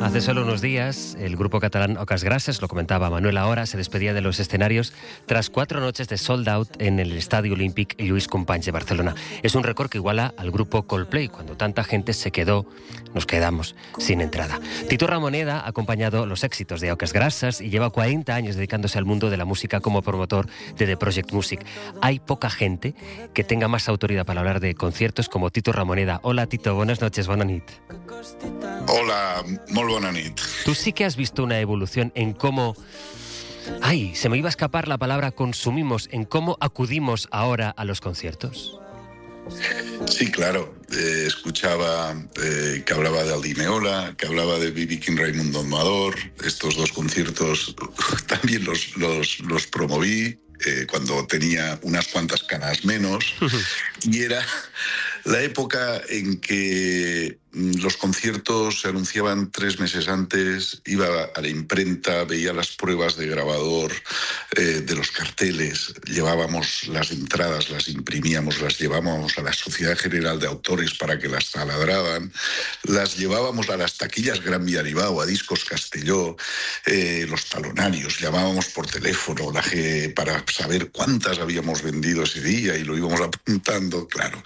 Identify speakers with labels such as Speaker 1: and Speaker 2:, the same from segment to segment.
Speaker 1: Hace solo unos días, el grupo catalán Oques Grasses, lo comentaba Manuel ahora, se despedía de los escenarios tras 4 noches de sold out en el Estadio Olímpic Lluís Companys de Barcelona. Es un récord que iguala al grupo Coldplay, cuando tanta gente nos quedamos sin entrada. Tito Ramoneda ha acompañado los éxitos de Oques Grasses y lleva 40 años dedicándose al mundo de la música como promotor de The Project Music. Hay poca gente que tenga más autoridad para hablar de conciertos como Tito Ramoneda. Hola Tito, buenas noches, bona nit.
Speaker 2: Hola, molt bona nit.
Speaker 1: Tú sí que has visto una evolución en cómo... Ay, se me iba a escapar la palabra consumimos, en cómo acudimos ahora a los conciertos.
Speaker 2: Sí, claro. Escuchaba que hablaba de Aldimeola, que hablaba de B.B. King, Raimundo Amador. Estos dos conciertos también los promoví cuando tenía unas cuantas canas menos. Y era la época en que los conciertos se anunciaban 3 meses antes, iba a la imprenta, veía las pruebas de grabador de los carteles, llevábamos las entradas, las imprimíamos, las llevábamos a la Sociedad General de Autores para que las taladraban, las llevábamos a las taquillas Gran Vía Aribau, a Discos Castelló, los talonarios, llamábamos por teléfono para saber cuántas habíamos vendido ese día y lo íbamos apuntando, claro.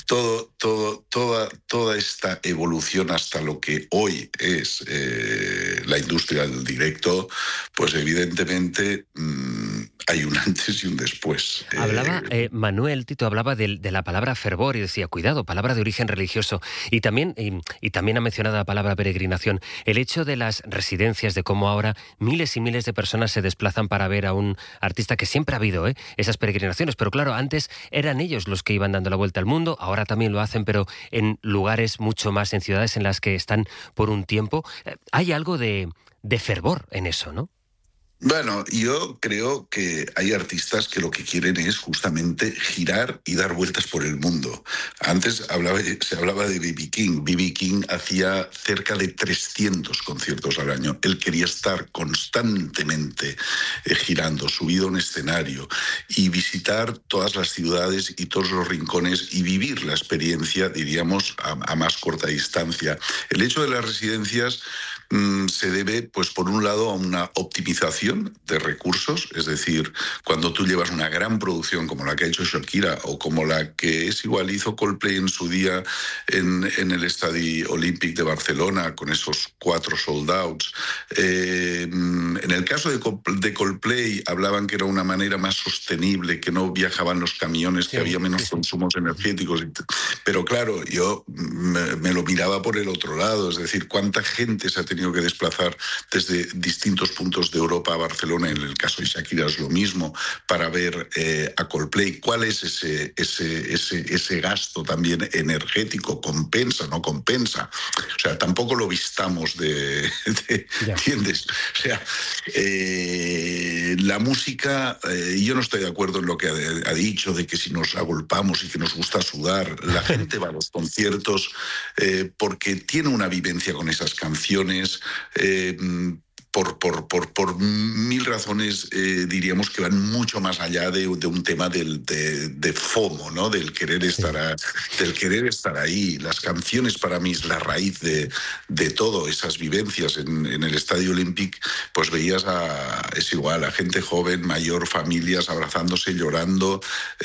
Speaker 2: Toda esta evolución hasta lo que hoy es la industria del directo, pues evidentemente hay un antes y un después.
Speaker 1: Hablaba, Manuel, Tito, hablaba de la palabra fervor y decía, cuidado, palabra de origen religioso. Y también ha mencionado la palabra peregrinación. El hecho de las residencias, de cómo ahora miles y miles de personas se desplazan para ver a un artista, que siempre ha habido esas peregrinaciones. Pero claro, antes eran ellos los que iban dando la vuelta al mundo, ahora también lo hacen, pero en lugares mucho más, en ciudades en las que están por un tiempo. Hay algo de fervor en eso, ¿no?
Speaker 2: Bueno, yo creo que hay artistas que lo que quieren es justamente girar y dar vueltas por el mundo. Antes se hablaba de B.B. King. B.B. King hacía cerca de 300 conciertos al año. Él quería estar constantemente girando, subido a un escenario y visitar todas las ciudades y todos los rincones y vivir la experiencia, diríamos, a más corta distancia. El hecho de las residencias se debe, pues por un lado, a una optimización de recursos, es decir, cuando tú llevas una gran producción como la que ha hecho Shakira o como la que hizo Coldplay en su día en el Estadio Olímpic de Barcelona con esos 4 sold outs. En el caso de Coldplay hablaban que era una manera más sostenible, que no viajaban los camiones, que había menos consumos energéticos. Pero claro, yo me lo miraba por el otro lado, es decir, cuánta gente se ha tenido que desplazar desde distintos puntos de Europa a Barcelona, en el caso de Shakira es lo mismo, para ver a Coldplay. ¿Cuál es ese gasto también energético? ¿Compensa, no compensa? O sea, tampoco lo vistamos ¿entiendes? O sea, la música, yo no estoy de acuerdo en lo que ha dicho, de que si nos agolpamos y que nos gusta sudar. La gente va a los conciertos porque tiene una vivencia con esas canciones, por mil razones, diríamos que van mucho más allá de un tema de FOMO, ¿no? Del querer estar ahí. Las canciones para mí es la raíz de todo, esas vivencias. En el Estadio Olímpic, pues veías es igual, a gente joven, mayor, familias abrazándose, llorando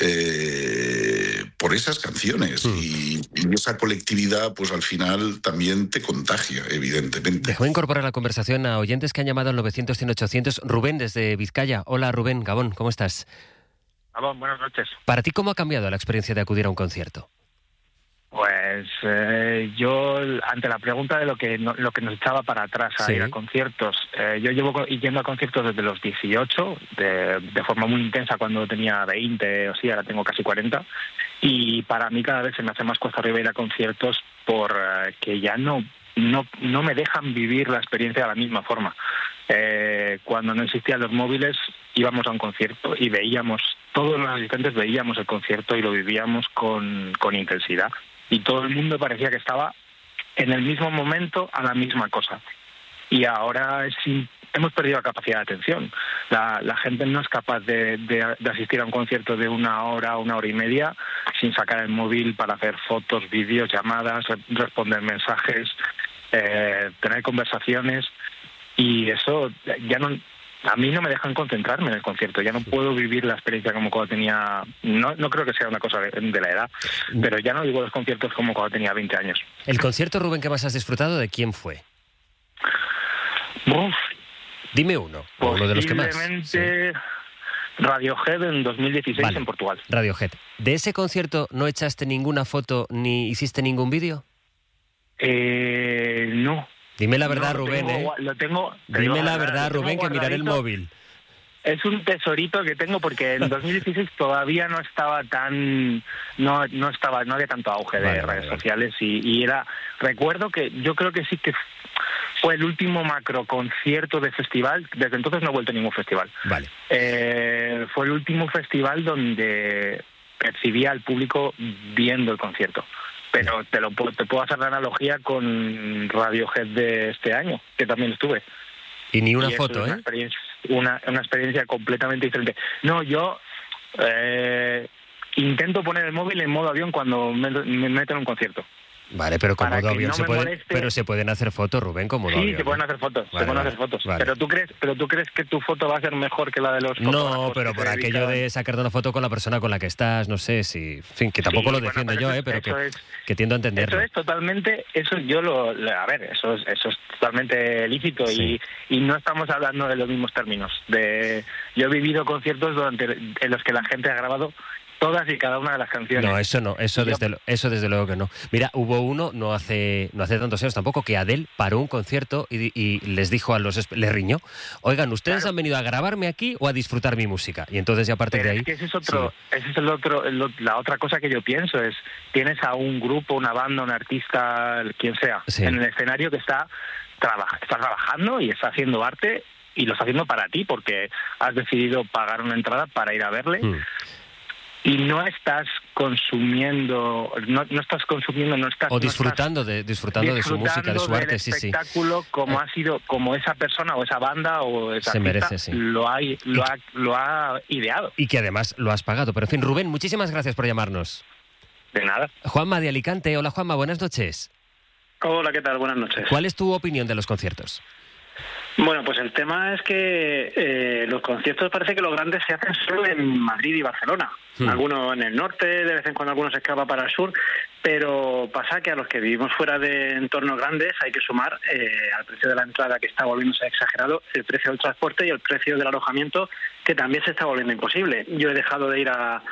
Speaker 2: por esas canciones. Y esa colectividad, pues al final también te contagia, evidentemente.
Speaker 1: Dejo incorporar a la conversación a oyentes que han llamado al 900-100-800. Rubén, desde Vizcaya. Hola, Rubén, Gabón, ¿cómo estás?
Speaker 3: Gabón, buenas noches.
Speaker 1: ¿Para ti cómo ha cambiado la experiencia de acudir a un concierto?
Speaker 3: Pues yo, ante la pregunta de lo que nos echaba para atrás a ir a conciertos, yo llevo yendo a conciertos desde los 18, de forma muy intensa cuando tenía 20 o sí, ahora tengo casi 40, y para mí cada vez se me hace más cuesta arriba ir a conciertos que ya no me dejan vivir la experiencia de la misma forma. Cuando no existían los móviles, íbamos a un concierto y todos los asistentes veíamos el concierto y lo vivíamos con intensidad. Y todo el mundo parecía que estaba en el mismo momento a la misma cosa. Y ahora hemos perdido la capacidad de atención. La gente no es capaz de asistir a un concierto de 1 hora, 1 hora y media, sin sacar el móvil para hacer fotos, vídeos, llamadas, responder mensajes. tener conversaciones, y eso ya no... A mí no me dejan concentrarme en el concierto, ya no puedo vivir la experiencia como cuando tenía... No creo que sea una cosa de la edad, pero ya no vivo los conciertos como cuando tenía 20 años.
Speaker 1: ¿El concierto, Rubén, que más has disfrutado, de quién fue?
Speaker 3: Uf,
Speaker 1: Dime uno de los que más.
Speaker 3: Posiblemente Radiohead en 2016 en Portugal.
Speaker 1: Radiohead. ¿De ese concierto no echaste ninguna foto ni hiciste ningún vídeo?
Speaker 3: No.
Speaker 1: Dime la verdad, Rubén,
Speaker 3: Lo tengo...
Speaker 1: Dime la verdad, Rubén, que miraré el móvil.
Speaker 3: Es un tesorito que tengo porque en 2016 todavía no estaba tan... No había tanto auge de redes sociales y era... Recuerdo que yo creo que sí que fue el último macro concierto de festival. Desde entonces no he vuelto a ningún festival.
Speaker 1: Vale.
Speaker 3: Fue el último festival donde percibía al público viendo el concierto. Pero te puedo hacer la analogía con Radiohead de este año, que también estuve.
Speaker 1: Y ni una foto,
Speaker 3: es una experiencia completamente diferente. No, yo intento poner el móvil en modo avión cuando me meto en un concierto.
Speaker 1: Vale, pero con modo avión
Speaker 3: pero
Speaker 1: se pueden hacer fotos, Rubén, con modo avión.
Speaker 3: Sí, se pueden hacer fotos,
Speaker 1: Vale.
Speaker 3: Pero tú crees que tu foto va a ser mejor que la de los fotógrafos.
Speaker 1: No, pero por aquello de sacarte una foto con la persona con la que estás, no sé si... En fin, que tampoco lo defiendo yo, pero que tiendo a entenderlo.
Speaker 3: Eso es totalmente... Eso a ver, eso es totalmente lícito, sí. y no estamos hablando de los mismos términos. Yo he vivido conciertos en los que la gente ha grabado todas y cada una de las canciones. No,
Speaker 1: eso no, eso desde luego que no. Mira, hubo uno, no hace tantos años tampoco, que Adele paró un concierto y les dijo les riñó: oigan, ¿ustedes han venido a grabarme aquí o a disfrutar mi música? Y entonces ya a partir de ahí...
Speaker 3: Es que ese es la otra cosa que yo pienso, es tienes a un grupo, una banda, un artista, quien sea, en el escenario que está trabajando y está haciendo arte, y lo está haciendo para ti porque has decidido pagar una entrada para ir a verle. Y no estás consumiendo,
Speaker 1: o disfrutando de su música, de su arte, sí, sí.
Speaker 3: Espectáculo como esa persona o esa banda o esa
Speaker 1: se
Speaker 3: artista
Speaker 1: merece, sí.
Speaker 3: lo ha ideado.
Speaker 1: Y que además lo has pagado. Pero en fin, Rubén, muchísimas gracias por llamarnos.
Speaker 3: De nada.
Speaker 1: Juanma de Alicante. Hola, Juanma, buenas noches.
Speaker 4: Hola, ¿qué tal? Buenas noches.
Speaker 1: ¿Cuál es tu opinión de los conciertos?
Speaker 4: Bueno, pues el tema es que los conciertos parece que los grandes se hacen solo en Madrid y Barcelona. Algunos en el norte, de vez en cuando algunos se escapa para el sur, pero pasa que a los que vivimos fuera de entornos grandes hay que sumar al precio de la entrada, que está volviéndose exagerado, el precio del transporte y el precio del alojamiento, que también se está volviendo imposible. Yo he dejado de ir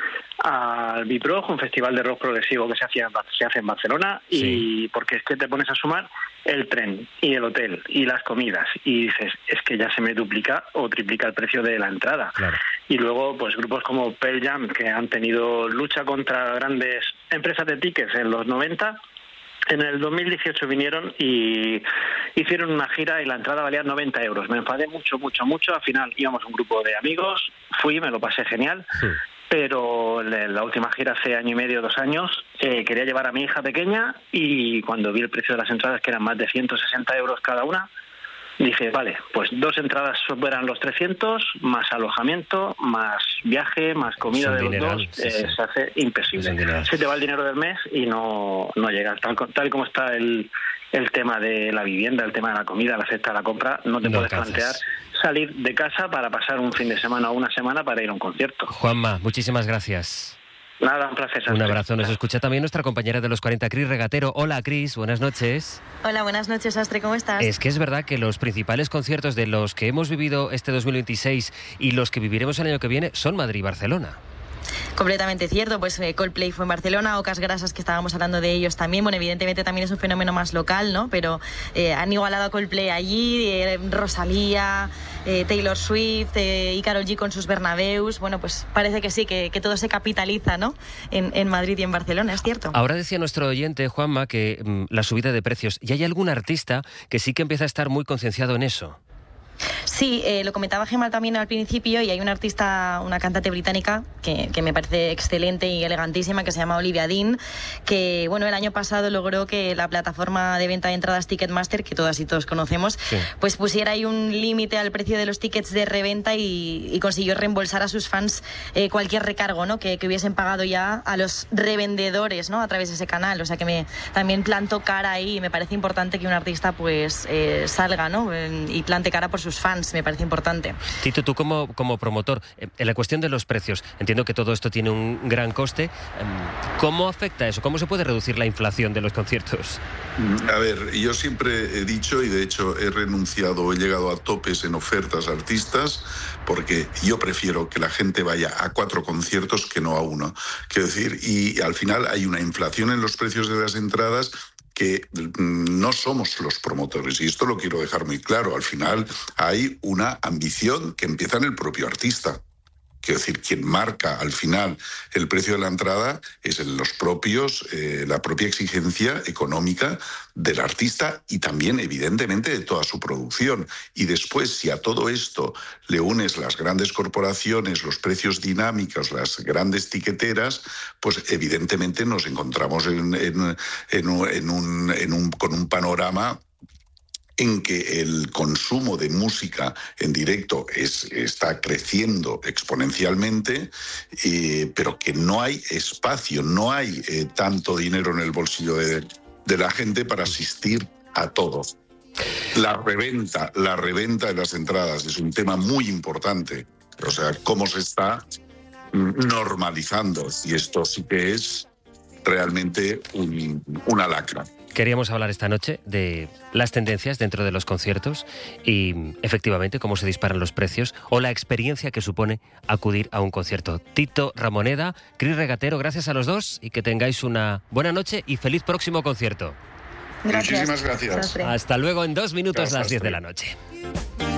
Speaker 4: al Biprog, un festival de rock progresivo que se hace en Barcelona, sí. Y porque es que te pones a sumar el tren y el hotel y las comidas y dices, es que ya se me duplica o triplica el precio de la entrada.
Speaker 1: Claro.
Speaker 4: Y luego pues grupos como Pearl Jam, que han tenido lucha contra grandes empresas de tickets en los 90, en el 2018 vinieron y hicieron una gira y la entrada valía 90 euros. Me enfadé mucho. Al final íbamos un grupo de amigos, me lo pasé genial. Sí. Pero la última gira hace año y medio, 2 años, quería llevar a mi hija pequeña y cuando vi el precio de las entradas, que eran más de 160 euros cada una, dije, vale, pues 2 entradas superan los 300, más alojamiento, más viaje, más comida de los dos, sí. Se hace imposible. Se te va el dinero del mes y no llega. Tal y como está el tema de la vivienda, el tema de la comida, la cesta, la compra, no te puedes plantear salir de casa para pasar un fin de semana o una semana para ir a un concierto.
Speaker 1: Juanma, muchísimas gracias.
Speaker 4: Nada, un placer.
Speaker 1: Un abrazo. Nos escucha también nuestra compañera de los 40, Cris Regatero. Hola, Cris, buenas noches.
Speaker 5: Hola, buenas noches, Astre, ¿cómo estás?
Speaker 1: Es que es verdad que los principales conciertos de los que hemos vivido este 2026 y los que viviremos el año que viene son Madrid y Barcelona.
Speaker 5: Completamente cierto, pues Coldplay fue en Barcelona, Ocas Grasas, que estábamos hablando de ellos también, bueno, evidentemente también es un fenómeno más local, ¿no? Pero han igualado a Coldplay allí, Rosalía, Taylor Swift y Karol G con sus Bernabéus, bueno, pues parece que sí, que todo se capitaliza, ¿no? En Madrid y en Barcelona, es cierto.
Speaker 1: Ahora decía nuestro oyente, Juanma, que la subida de precios, ¿y hay algún artista que sí que empieza a estar muy concienciado en eso?
Speaker 5: Sí, lo comentaba Gemma también al principio, y hay una artista, una cantante británica que me parece excelente y elegantísima, que se llama Olivia Dean, que bueno, el año pasado logró que la plataforma de venta de entradas Ticketmaster, que todas y todos conocemos, sí, pues pusiera ahí un límite al precio de los tickets de reventa y consiguió reembolsar a sus fans cualquier recargo, ¿no?, que hubiesen pagado ya a los revendedores, ¿no?, a través de ese canal. O sea que también plantó cara ahí, y me parece importante que un artista pues salga, ¿no?, y plante cara por sus fans. Me parece importante.
Speaker 1: Tito, tú como promotor, en la cuestión de los precios, entiendo que todo esto tiene un gran coste. ¿Cómo afecta eso? ¿Cómo se puede reducir la inflación de los conciertos?
Speaker 2: A ver, yo siempre he dicho, y de hecho he renunciado, he llegado a topes en ofertas a artistas, porque yo prefiero que la gente vaya a 4 conciertos que no a uno. Quiero decir, y al final hay una inflación en los precios de las entradas que no somos los promotores, y esto lo quiero dejar muy claro. Al final hay una ambición que empieza en el propio artista. Quiero decir, quien marca al final el precio de la entrada es los propios, la propia exigencia económica del artista y también, evidentemente, de toda su producción. Y después, si a todo esto le unes las grandes corporaciones, los precios dinámicos, las grandes tiqueteras, pues evidentemente nos encontramos con un panorama en que el consumo de música en directo está creciendo exponencialmente, pero que no hay espacio, no hay tanto dinero en el bolsillo de la gente para asistir a todos. La reventa de las entradas es un tema muy importante. O sea, cómo se está normalizando, y esto sí que es realmente una lacra.
Speaker 1: Queríamos hablar esta noche de las tendencias dentro de los conciertos y, efectivamente, cómo se disparan los precios o la experiencia que supone acudir a un concierto. Tito Ramoneda, Cris Regatero, gracias a los dos y que tengáis una buena noche y feliz próximo concierto.
Speaker 5: Gracias.
Speaker 2: Muchísimas gracias.
Speaker 1: Hasta luego, en 2 minutos, las 10 de la noche.